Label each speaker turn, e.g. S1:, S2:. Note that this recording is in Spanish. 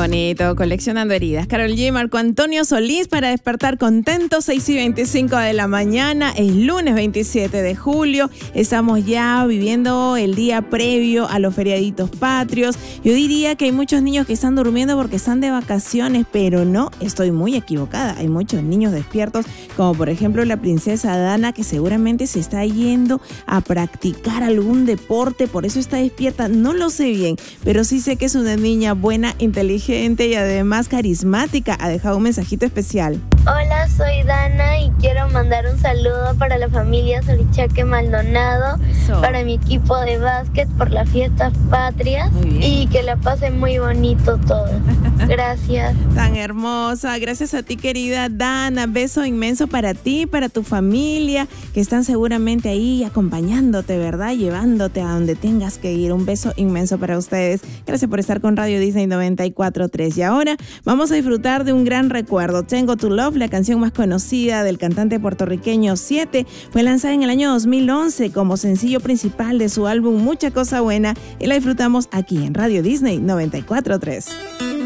S1: bonito, coleccionando heridas. Karol G, Marco Antonio Solís para despertar contentos, 6:25 de la mañana, es lunes 27 de julio, estamos ya viviendo el día previo a los feriaditos patrios. Yo diría que hay muchos niños que están durmiendo porque están de vacaciones, pero no, estoy muy equivocada. Hay muchos niños despiertos, como por ejemplo la princesa Dana, que seguramente se está yendo a practicar algún deporte, por eso está despierta. No lo sé bien, pero sí sé que es una niña buena, inteligente y además carismática. Ha dejado un mensajito especial.
S2: Hola, soy Dana y quiero mandar un saludo para la familia Sorichaque Maldonado, para mi equipo de básquet por las fiestas patrias y que la pasen muy bonito todo. Gracias.
S1: Tan hermosa, gracias a ti, querida Dana. Beso inmenso para ti, para tu familia, que están seguramente ahí acompañándote, ¿verdad? Llevándote a donde tengas que ir. Un beso inmenso para ustedes. Gracias por estar con Radio Disney 94.3. Y ahora vamos a disfrutar de un gran recuerdo. Tango to Love, la canción más conocida del cantante puertorriqueño 7, fue lanzada en el año 2011 como sencillo principal de su álbum Mucha Cosa Buena y la disfrutamos aquí en Radio Disney 94.3.